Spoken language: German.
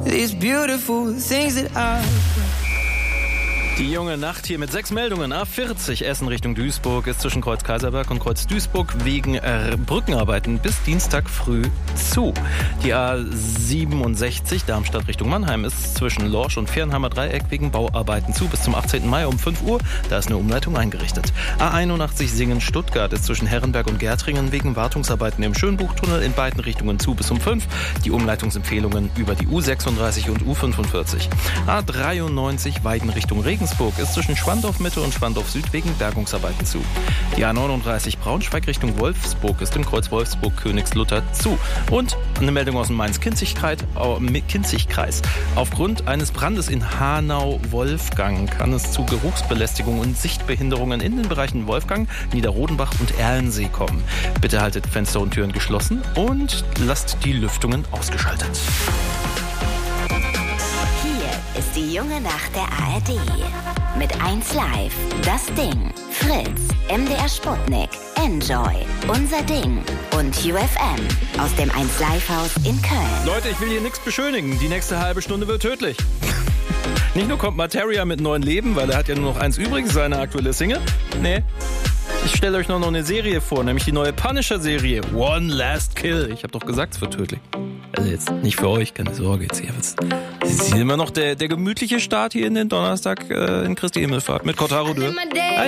these beautiful things that I... Die junge Nacht hier mit 6 Meldungen. A40 Essen Richtung Duisburg ist zwischen Kreuz Kaiserberg und Kreuz Duisburg wegen Brückenarbeiten bis Dienstag früh zu. Die A67 Darmstadt Richtung Mannheim ist zwischen Lorsch und Fernheimer Dreieck wegen Bauarbeiten zu bis zum 18. Mai um 5 Uhr. Da ist eine Umleitung eingerichtet. A81 Singen Stuttgart ist zwischen Herrenberg und Gärtringen wegen Wartungsarbeiten im Schönbuchtunnel in beiden Richtungen zu bis um 5. Die Umleitungsempfehlungen über die U36 und U45. A93 Weiden Richtung Regensburg ist zwischen Schwandorf Mitte und Schwandorf Süd wegen Bergungsarbeiten zu. Die A39 Braunschweig Richtung Wolfsburg ist im Kreuz Wolfsburg-Königslutter zu. Und eine Meldung aus dem Mainz-Kinzig-Kreis. Aufgrund eines Brandes in Hanau-Wolfgang kann es zu Geruchsbelästigung und Sichtbehinderungen in den Bereichen Wolfgang, Niederrodenbach und Erlensee kommen. Bitte haltet Fenster und Türen geschlossen und lasst die Lüftungen ausgeschaltet. Ist die junge Nacht der ARD. Mit 1 Live, Das Ding, Fritz, MDR Sputnik, Enjoy, Unser Ding und UFM aus dem 1 Live Haus in Köln. Leute, ich will hier nichts beschönigen. Die nächste halbe Stunde wird tödlich. Nicht nur kommt Materia mit neuen Leben, weil er hat ja nur noch eins übrig, seine aktuelle Single. Nee. Ich stelle euch noch eine Serie vor, nämlich die neue Punisher-Serie. One Last Kill. Ich habe doch gesagt, es wird tödlich. Also jetzt nicht für euch, keine Sorge. Jetzt ist immer noch der gemütliche Start hier in den Donnerstag in Christi Himmelfahrt mit Cotaro Dürr.